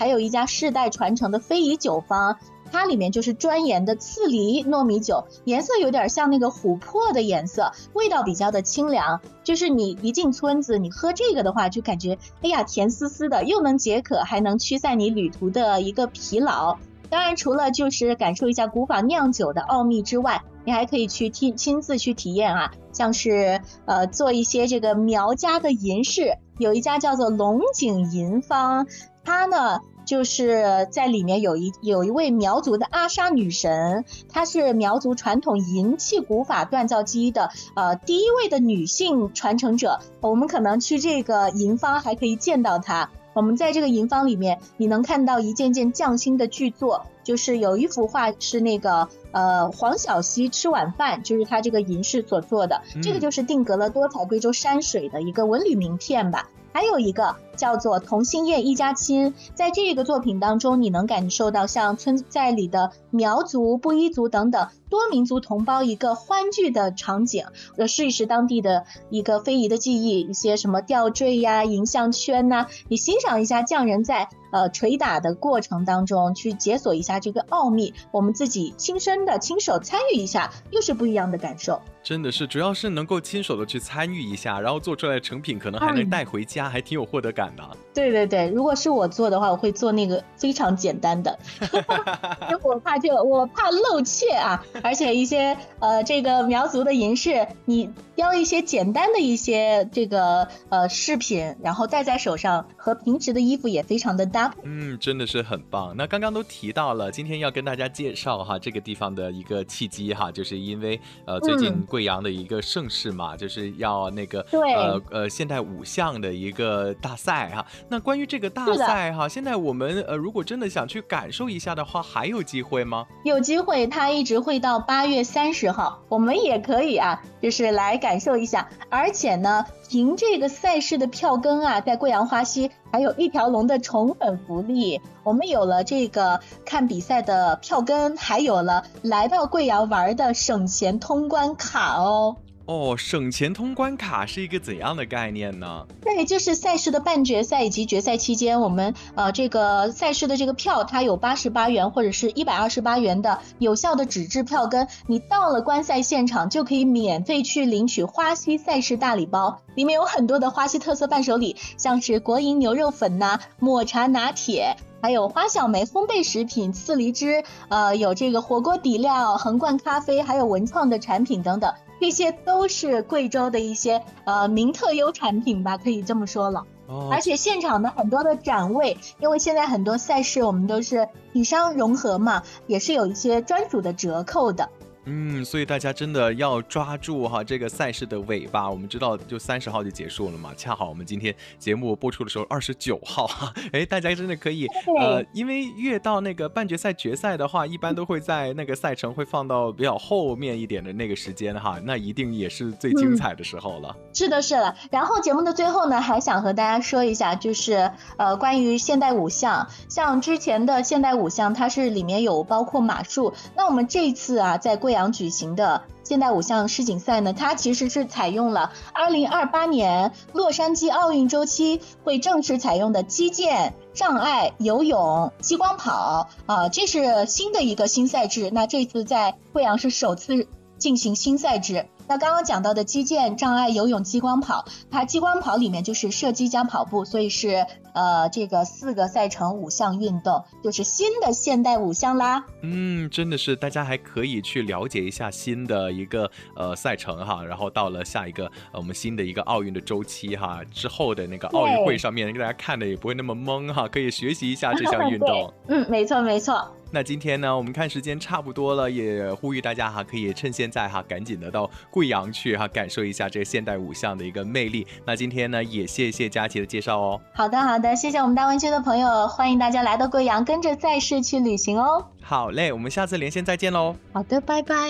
还有一家世代传承的非遗酒坊，它里面就是专研的刺梨糯米酒，颜色有点像那个琥珀的颜色，味道比较的清凉，就是你一进村子，你喝这个的话，就感觉哎呀甜丝丝的，又能解渴，还能驱散你旅途的一个疲劳。当然除了就是感受一下古法酿酒的奥秘之外，你还可以去亲自去体验啊，像是做一些这个苗家的银饰，有一家叫做龙井银坊，它呢就是在里面有一位苗族的阿莎女神，她是苗族传统银器古法锻造机的第一位的女性传承者，我们可能去这个银坊还可以见到她。我们在这个银坊里面，你能看到一件件匠心的巨作，就是有一幅画是那个黄小溪吃晚饭，就是他这个银饰所做的，这个就是定格了多彩贵州山水的一个文旅名片吧。还有一个叫做同心宴一家亲，在这个作品当中，你能感受到像村寨里的苗族、布依族等等多民族同胞一个欢聚的场景，试一试当地的一个非遗的技艺，一些什么吊坠呀、银项圈呐，你欣赏一下匠人在捶打的过程当中去解锁一下这个奥秘，我们自己亲手参与一下，又是不一样的感受。 真的是，主要是能够亲手的去参与一下，然后做出来的成品可能还能带回家，还挺有获得感的。 对对对，如果是我做的话，我会做那个非常简单的，因为我怕露怯啊，而且一些这个苗族的银饰，你雕一些简单的一些这个饰品，然后戴在手上，和平时的衣服也非常的搭配。 真的是很棒。那刚刚都提到了，今天要跟大家介绍哈这个地方的一个契机哈，就是因为最近贵阳的一个盛事嘛，就是要那个现代五项的一个大赛哈。那关于这个大赛哈，现在我们如果真的想去感受一下的话，还有机会吗？ 有机会，它一直会到8月30号，我们也可以啊，就是来感受一下。而且呢，凭这个赛事的票根啊，在贵阳花溪还有一条龙的宠粉福利，我们有了这个看比赛的票根，还有了来到贵阳玩的省钱通关卡哦。 省钱通关卡是一个怎样的概念呢？ 对，就是赛事的半决赛以及决赛期间，我们这个赛事的这个票，它有88元或者是128元的有效的纸质票根，你到了观赛现场就可以免费去领取花溪赛事大礼包，里面有很多的花溪特色伴手礼，像是国营牛肉粉呐、抹茶拿铁，还有花小梅烘焙食品、刺梨汁，有这个火锅底料、恒罐咖啡，还有文创的产品等等，这些都是贵州的一些名特优产品吧，可以这么说了。而且现场的很多的展位，因为现在很多赛事我们都是以商融合嘛，也是有一些专属的折扣的。 所以大家真的要抓住哈这个赛事的尾巴。我们知道就30号就结束了嘛，恰好我们今天节目播出的时候29号哈，大家真的可以因为越到那个半决赛决赛的话，一般都会在那个赛程会放到比较后面一点的那个时间哈，那一定也是最精彩的时候了。 是的是的。然后节目的最后呢，还想和大家说一下，就是关于现代五项，像之前的现代五项它是里面有包括马术，那我们这一次啊在贵阳举行的现代五项世锦赛呢，它其实是采用了2028年洛杉矶奥运周期会正式采用的击剑、障碍、游泳、激光跑这是新的一个新赛制。那这次在贵阳是首次进行新赛制。那刚刚讲到的击剑、障碍、游泳、激光跑，它激光跑里面就是射击加跑步，所以是这个4个赛程5项运动，就是新的现代5项啦。 真的是大家还可以去了解一下新的一个赛程哈，然后到了下一个我们新的一个奥运的周期哈，之后的那个奥运会上面，给大家看的也不会那么懵哈，可以学习一下这项运动。 没错没错。 那今天呢，我们看时间差不多了，也呼吁大家哈，可以趁现在哈，赶紧的到贵阳去哈，感受一下这个现代五项的一个魅力。那今天呢，也谢谢佳琪的介绍哦。 好的好的，谢谢我们大湾区的朋友，欢迎大家来到贵阳，跟着赛事去旅行哦。 好嘞，我們下次連線再見咯。 好的，拜拜。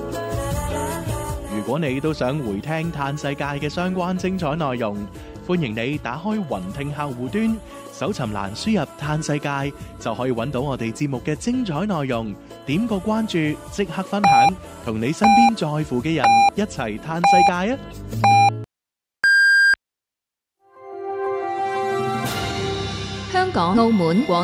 如果你都想回聽嘆世界嘅相關精彩內容，歡迎你打開雲聽客戶端，搜尋欄輸入嘆世界，就可以揾到我哋節目嘅精彩內容。點個關注，即刻分享，同你身邊在乎嘅人一齊嘆世界啊！ 香港、澳門、廣